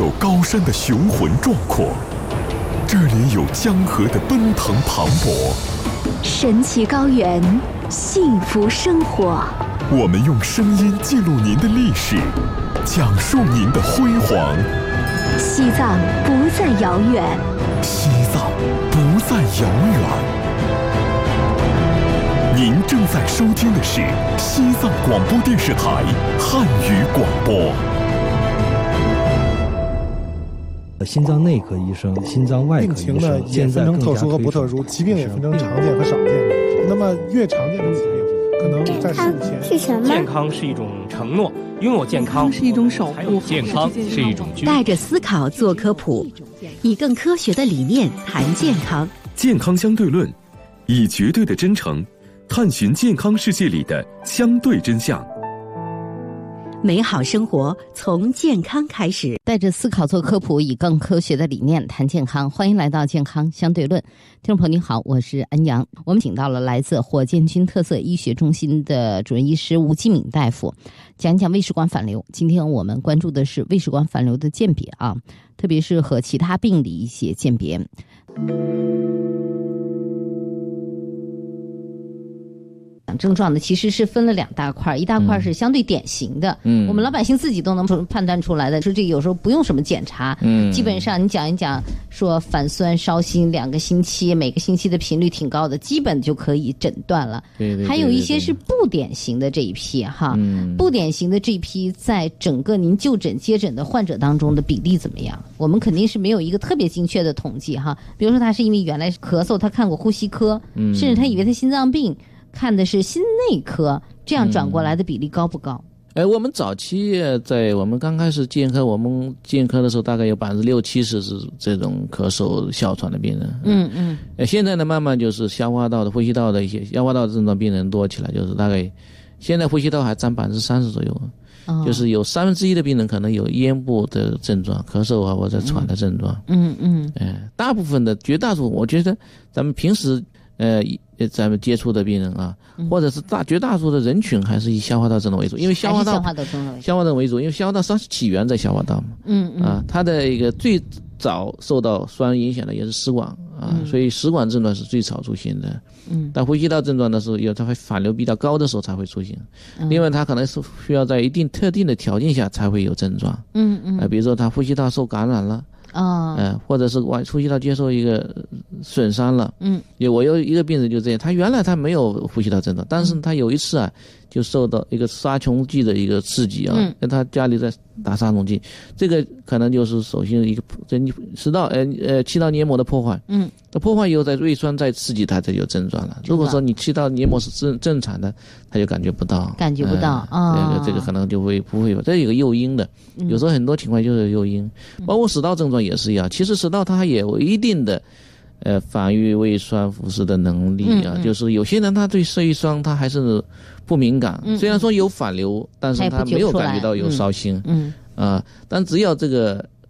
有高山的雄浑壮阔，这里有江河的奔腾磅礴， 神奇高原，幸福生活。 我们用声音记录您的历史，讲述您的辉煌。 西藏不再遥远， 西藏不再遥远。您正在收听的是西藏广播电视台汉语广播。 心脏内科医生、心脏外科医生， 病情呢也分成特殊和不特殊，疾病也分成常见和少见。那么越常见的疾病，可能在事物前是什么？ 健康是一种承诺，拥有健康是一种守护， 健康是一种带着思考做科普，以更科学的理念谈健康。 健康相对论，以绝对的真诚探寻健康世界里的相对真相。 美好生活从健康开始， 带着思考做科普，以更科学的理念谈健康。欢迎来到健康相对论，听众朋友您好，我是安阳。我们请到了来自火箭军特色医学中心的主任医师吴基敏大夫，讲一讲胃食管反流。今天我们关注的是胃食管反流的鉴别啊，特别是和其他病理一些鉴别。症状呢，其实是分了两大块，一大块是相对典型的，我们老百姓自己都能判断出来的，说这有时候不用什么检查，基本上你讲一讲，说反酸烧心2个星期，每个星期的频率挺高的，基本就可以诊断了。对，还有一些是不典型的这一批哈，不典型的这一批在整个您就诊接诊的患者当中的比例怎么样？我们肯定是没有一个特别精确的统计哈。比如说他是因为原来咳嗽，他看过呼吸科，甚至他以为他心脏病。看的是心内科，这样转过来的比例高不高？ 我们早期在我们刚开始健科，我们健科的时候，大概有60-70%是这种咳嗽哮喘的病人。现在呢，慢慢就是消化道的、呼吸道的一些消化道的症状病人多起来，就是大概现在呼吸道还占30%左右。就是有1/3的病人可能有咽部的症状，咳嗽啊或者喘的症状。大部分的绝大多数，我觉得咱们平时咱们接触的病人啊，或者是绝大多数的人群还是以消化道症状为主，因为消化道为主，因为消化道它是起源在消化道嘛。它的一个最早受到酸影响的也是食管啊，所以食管症状是最早出现的。但呼吸道症状的时候，它会反流比较高的时候才会出现。另外，它可能是需要在一定特定的条件下才会有症状。比如说他呼吸道受感染了。或者是呼吸道接受一个损伤了。我有一个病人就这样，他原来他没有呼吸道症状，但是他有一次啊，就受到一个杀虫剂的一个刺激啊，跟他家里在打杀虫剂，这个可能就是首先一个气道黏膜的破坏。它破坏以后，在胃酸再刺激它，才有症状了。如果说你气道黏膜是正常的，他就感觉不到这个可能就会不会有，这有个诱因的。有时候很多情况就是诱因，包括食道症状也是一样。其实食道它也有一定的防御胃酸腐蚀的能力啊，就是有些人他对胃酸他还是不敏感，虽然说有反流，但是他没有感觉到有烧心。但只要这个